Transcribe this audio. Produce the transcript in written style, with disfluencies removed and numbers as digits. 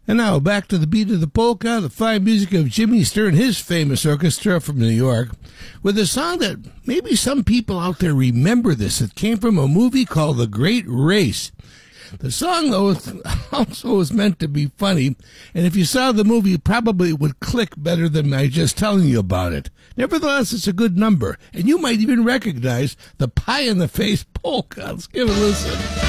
And now back to the beat of the polka, the fine music of Jimmy Stern, his famous orchestra from New York, with a song that maybe some people out there remember this. It came from a movie called The Great Race. The song, though, also was meant to be funny, and if you saw the movie, it probably would click better than my just telling you about it. Nevertheless, it's a good number, and you might even recognize the pie-in-the-face polka. Let's give it a listen.